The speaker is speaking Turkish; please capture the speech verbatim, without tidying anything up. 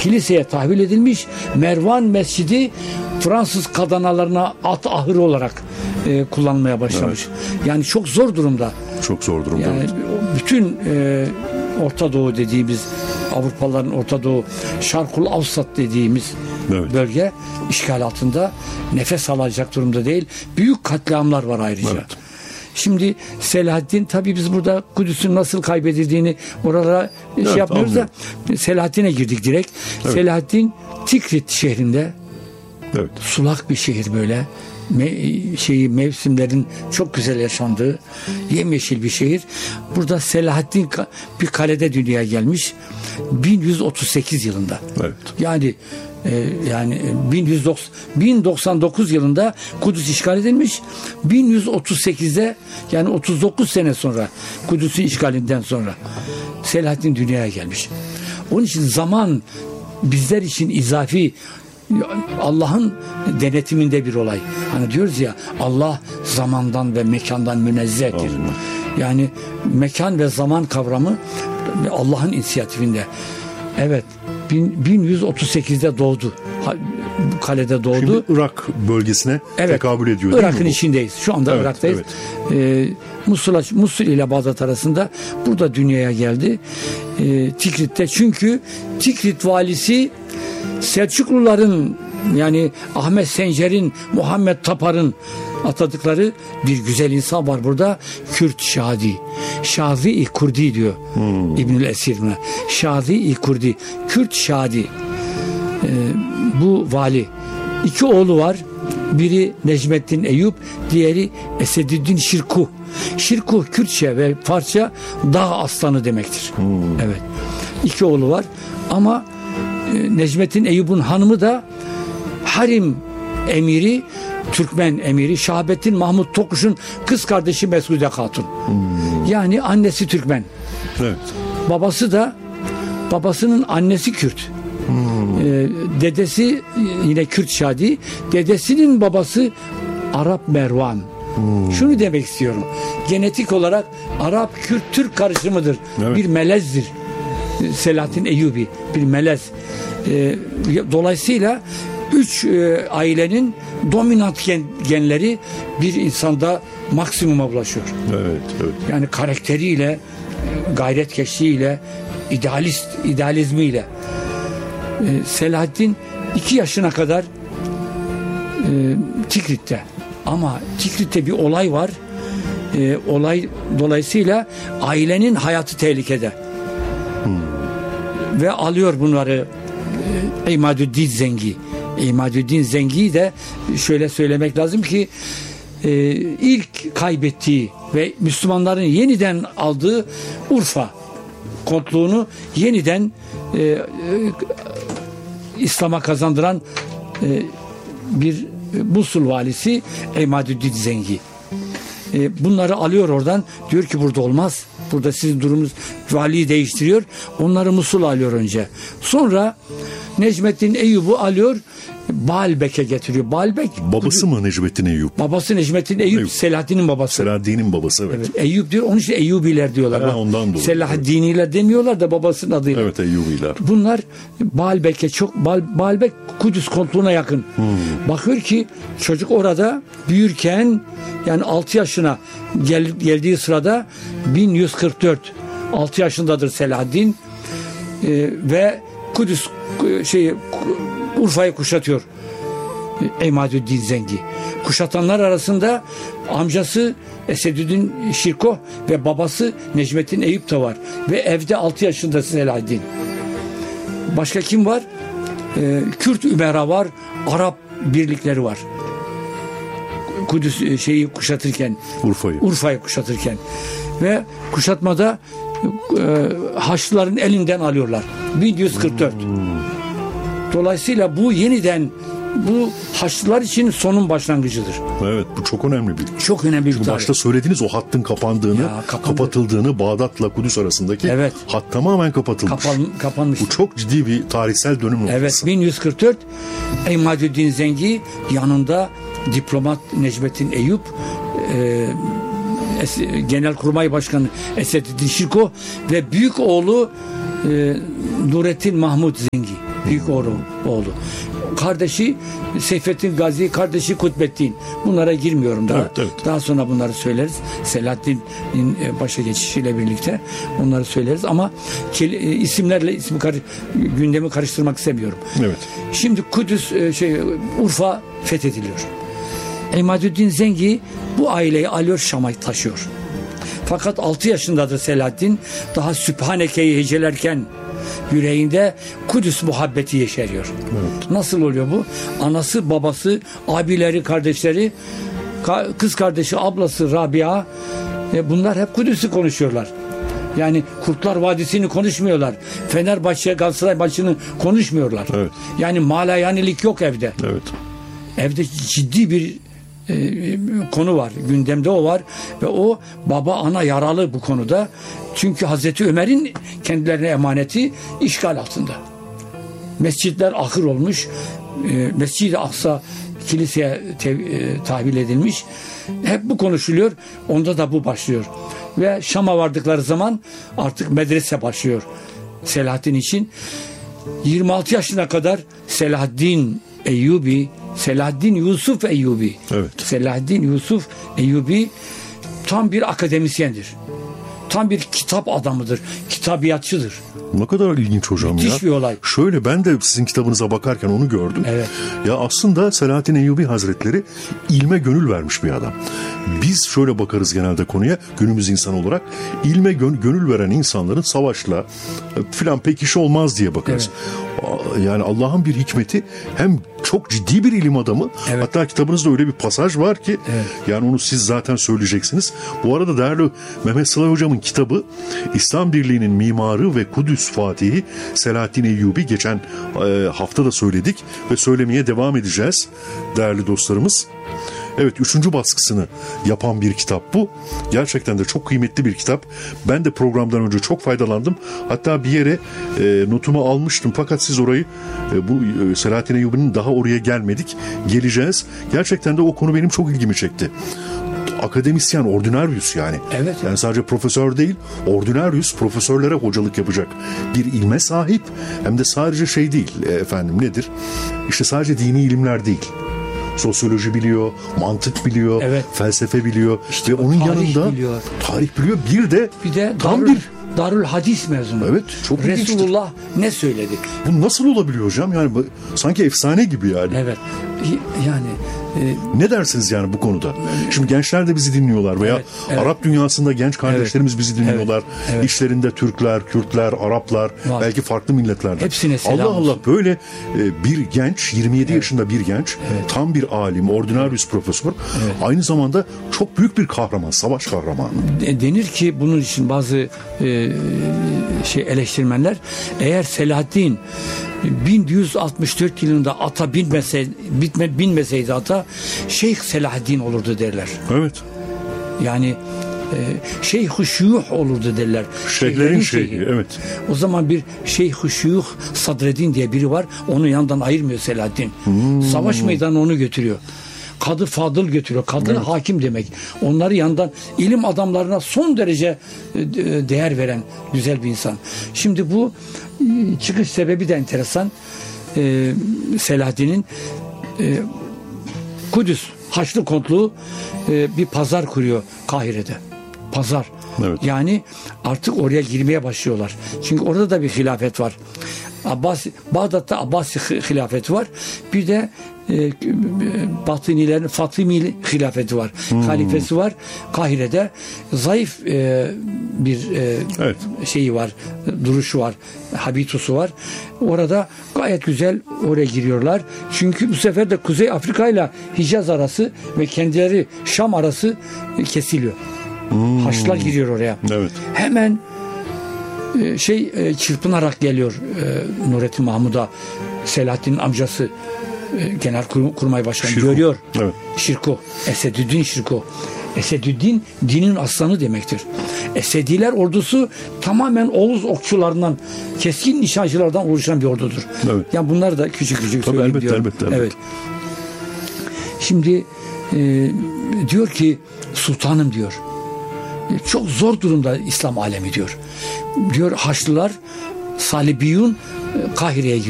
kiliseye tahvil edilmiş. Mervan Mescidi Fransız kadanalarına at ahırı olarak e, kullanmaya başlamış. Evet. Yani çok zor durumda. Çok zor durumda. Yani evet. bütün e, Orta Doğu dediğimiz, Avrupalıların Orta Doğu, Şarkul Avsat dediğimiz evet. bölge işgal altında, nefes alacak durumda değil. Büyük katliamlar var ayrıca. Evet. Şimdi Selahaddin, tabii biz burada Kudüs'ün nasıl kaybedildiğini oralara evet, şey yapmıyoruz anlıyorum. da Selahaddin'e girdik direkt. Evet. Selahaddin Tikrit şehrinde, evet. sulak bir şehir böyle. Me- şeyi mevsimlerin çok güzel yaşandığı yemyeşil bir şehir. Burada Selahaddin ka- bir kalede dünyaya gelmiş bin yüz otuz sekiz yılında. Evet. Yani e, yani bin doksan dokuz yılında Kudüs işgal edilmiş. bin yüz otuz sekizde yani otuz dokuz sene sonra, Kudüs'ün işgalinden sonra Selahaddin dünyaya gelmiş. Onun için zaman bizler için izafi, Allah'ın denetiminde bir olay. Hani diyoruz ya, Allah zamandan ve mekandan münezzehtir. Yani mekan ve zaman kavramı Allah'ın inisiyatifinde. Evet, bin yüz otuz sekizde doğdu. Kalede doğdu. Şimdi Irak bölgesine evet, tekabül ediyor. Irak'ın içindeyiz. Şu anda evet, Irak'tayız. Evet. Ee, Musul, Musul ile Bağdat arasında, burada dünyaya geldi. Ee, Tikrit'te. Çünkü Tikrit valisi Selçukluların, yani Ahmet Sencer'in, Muhammed Tapar'ın atadıkları bir güzel insan var burada. Kürt Şadi. Şazi-i Kurdi diyor hmm. İbnül Esir buna. Şazi-i Kurdi. Kürt Şadi. Ee, bu vali. İki oğlu var. Biri Necmettin Eyüp, diğeri Esedüddin Şirkuh. Şirkuh Kürtçe ve Farsça dağ aslanı demektir. Hmm. Evet. İki oğlu var. Ama Necmettin Eyüp'ün hanımı da Harim emiri, Türkmen emiri Şahabettin Mahmut Tokuş'un kız kardeşi Mesude Hatun. Hmm. Yani annesi Türkmen. Evet. Babası da, babasının annesi Kürt. Hmm. Ee, dedesi yine Kürt Şadi. Dedesinin babası Arap Mervan. Hmm. Şunu demek istiyorum. Genetik olarak Arap, Kürt, Türk karışımıdır. Evet. Bir melezdir. Selahaddin Eyyubi bir melez. E, dolayısıyla üç e, ailenin dominant gen, genleri bir insanda maksimuma ulaşıyor. Evet, evet. Yani karakteriyle, gayretkeşliğiyle, idealist, idealizmiyle. E, Selahaddin iki yaşına kadar e, Tikrit'te. Ama Tikrit'te bir olay var. E, olay dolayısıyla ailenin hayatı tehlikede. Hmm. Ve alıyor bunları e, İmadüddin Zengi. İmadüddin Zengi'yi de şöyle söylemek lazım ki e, ilk kaybettiği ve Müslümanların yeniden aldığı Urfa kontluğunu yeniden e, e, İslam'a kazandıran e, bir Musul valisi İmadüddin Zengi. E, bunları alıyor oradan, diyor ki burada olmaz. Burada sizin durumunuz, valiyi değiştiriyor. Onları Musul'a alıyor önce. Sonra Necmettin Eyüp'ü alıyor, Baalbek'e getiriyor. Baalbek babası mı Necmettin Eyüp? Babası Necmettin Eyüp, Eyüp. Selahaddin'in babası. Selahaddin'in babası evet. evet. Eyüp diyor. Onun için Eyyubiler diyorlar. Ha, ondan dolayı. Selahaddiniler demiyorlar da babasının adıyla. Evet, Eyyubiler. Bunlar Baalbek'e çok Baal, Baalbek Kudüs kontluğuna yakın. Hmm. Bakıyor ki çocuk orada büyürken, yani altı yaşına gel, geldiği sırada bin yüz kırk dört altı yaşındadır Selahaddin ee, ve Kudüs şeyi Urfa'yı kuşatıyor İmadüddin Zengi. Kuşatanlar arasında amcası Esedüddin Şirkuh ve babası Necmettin Eyüp de var. Ve evde altı yaşında Selahaddin. Başka kim var? Ee, Kürt Ümera var. Arap birlikleri var. Kudüs şeyi kuşatırken, Urfa'yı Urfa'yı kuşatırken ve kuşatmada e, Haçlıların elinden alıyorlar. bin yüz kırk dört. Hmm. Dolayısıyla bu yeniden, bu Haçlılar için sonun başlangıcıdır. Evet, bu çok önemli bir. Çok önemli bir Çünkü tarih. başta söylediğiniz o hattın kapandığını, ya, kapatıldığını, Bağdat'la Kudüs arasındaki evet. hat tamamen kapatılmış. Kapan, kapanmış. Bu çok ciddi bir tarihsel dönüm noktası. Evet, bin yüz kırk dört İmadüddin Zengi yanında diplomat Necmettin Eyüp, e, Genelkurmay Başkanı Esedüddin Şirkuh ve büyük oğlu e, Nurettin Mahmut Zengi. Büyük oğlu. oğlu. Kardeşi Seyfettin Gazi, kardeşi Kutbettin. Bunlara girmiyorum daha. Evet, evet. Daha sonra bunları söyleriz. Selahaddin'in başa geçişiyle birlikte bunları söyleriz ama isimlerle isim kar- gündemi karıştırmak istemiyorum. Evet. Şimdi Kudüs şey Urfa fethediliyor. İmadüddin Zengi bu aileyi alıyor, Şam'a taşıyor. Fakat altı yaşındadır Selahaddin. Daha Sübhaneke'yi hecelerken yüreğinde Kudüs muhabbeti yeşeriyor. Evet. Nasıl oluyor bu? Anası, babası, abileri, kardeşleri, kız kardeşi, ablası Rabia, bunlar hep Kudüs'ü konuşuyorlar. Yani Kurtlar Vadisi'ni konuşmuyorlar. Fenerbahçe, Galatasaray maçını konuşmuyorlar. Evet. Yani malayanilik yok evde. Evet. Evde ciddi bir e, konu var. Gündemde o var. Ve o baba ana yaralı bu konuda. Çünkü Hazreti Ömer'in kendilerine emaneti işgal altında. Mescitler ahır olmuş. E, Mescid-i Aksa kiliseye tev, e, tahvil edilmiş. Hep bu konuşuluyor. Onda da bu başlıyor. Ve Şam'a vardıkları zaman artık medrese başlıyor Selahaddin için. yirmi altı yaşına kadar Selahaddin Eyyubi, Selahaddin Yusuf Eyyubi. Evet. Selahaddin Yusuf Eyyubi tam bir akademisyendir. Tam bir kitap adamıdır. Kitabiyatçıdır. Ne kadar ilginç hocam. Müthiş ya. bir olay. Şöyle ben de sizin kitabınıza bakarken onu gördüm. Evet. Ya aslında Selahaddin Eyyubi Hazretleri ilme gönül vermiş bir adam. Biz şöyle bakarız genelde konuya, günümüz insan olarak ilme gön- gönül veren insanların savaşla filan pek iş olmaz diye bakarız. Evet. Yani Allah'ın bir hikmeti, hem çok ciddi bir ilim adamı. Evet. Hatta kitabınızda öyle bir pasaj var ki evet. Yani onu siz zaten söyleyeceksiniz. Bu arada değerli Mehmet Sıla hocamın kitabı İslam Birliği'nin mimarı ve Kudüs Fatihi Selahaddin Eyyubi, geçen e, hafta da söyledik ve söylemeye devam edeceğiz değerli dostlarımız. Evet, üçüncü baskısını yapan bir kitap bu. Gerçekten de çok kıymetli bir kitap. Ben de programdan önce çok faydalandım. Hatta bir yere e, notumu almıştım. Fakat siz orayı, e, bu e, Selahaddin Eyyubi'nin daha oraya gelmedik. Geleceğiz. Gerçekten de o konu benim çok ilgimi çekti. Akademisyen, ordinaryüs yani. Evet. Yani sadece profesör değil, ordinaryüs, profesörlere hocalık yapacak bir ilme sahip. Hem de sadece şey değil, e, efendim nedir? İşte sadece dini ilimler değil. Sosyoloji biliyor, mantık biliyor, evet. felsefe biliyor işte ve onun yanında biliyor. tarih biliyor. Bir de, bir de tam Darül, bir Darül Hadis mezunu. Evet, çok Resulullah ilginçtir. Ne söyledi? Bu nasıl olabiliyor hocam? Yani sanki efsane gibi yani. Evet. Yani e, ne dersiniz yani bu konuda? Şimdi gençler de bizi dinliyorlar veya evet, evet. Arap dünyasında genç kardeşlerimiz evet, bizi dinliyorlar. Evet, evet. İşlerinde Türkler, Kürtler, Araplar, var. Belki farklı milletlerden. Hepsine selam Allah Allah, olsun. Böyle e, bir genç, yirmi yedi evet. yaşında bir genç, evet. tam bir alim, ordinaryüs profesör, evet. aynı zamanda çok büyük bir kahraman, savaş kahramanı. Denir ki bunun için bazı e, şey eleştirmenler, eğer Selahaddin bin yüz altmış dört yılında ata binmeseydi, bitme, binmeseydi ata, Şeyh Selahaddin olurdu derler. Evet. Yani e, Şeyh-i Şuyuh olurdu derler. Şeyhlerin şeyhi, şeyhi. Evet. O zaman bir Şeyh-i Şuyuh Sadreddin diye biri var. Onu yandan ayırmıyor Selahaddin. Hmm. Savaş meydanı onu götürüyor. Kadı Fadıl götürüyor. Kadı evet. hakim demek. Onları yandan, ilim adamlarına son derece değer veren güzel bir insan. Şimdi bu çıkış sebebi de enteresan. Ee, Selahaddin'in e, Kudüs Haçlı Kontluğu e, bir pazar kuruyor Kahire'de. Pazar. Evet. Yani artık oraya girmeye başlıyorlar. Çünkü orada da bir hilafet var. Abbas, Bağdat'ta Abbasi hilafeti var. Bir de e, Batınilerin Fatimili hilafeti var. Hmm. Halifesi var. Kahire'de zayıf e, bir e, evet. şeyi var. Duruşu var. Habitusu var. Orada gayet güzel oraya giriyorlar. Çünkü bu sefer de Kuzey Afrika ile Hicaz arası ve kendileri Şam arası kesiliyor. Hmm. Haçlılar giriyor oraya. Evet. Hemen şey çırpınarak geliyor Nurettin Mahmud'a, Selahaddin'in amcası Genelkurmay Başkanı Şirko. Görüyor. Evet. Şirko. Esedüddin Şirko. Esedüddin dinin aslanı demektir. Esediler ordusu tamamen Oğuz okçularından, keskin nişancılardan oluşan bir ordudur. Evet. Yani bunlar da küçük küçük söyleyeyim elbette, diyorum. Elbette, elbette. Evet. Şimdi e, diyor ki sultanım diyor. Çok zor durumda İslam alemi diyor. Diyor Haçlılar Salibiyun Kahire'ye giriyor.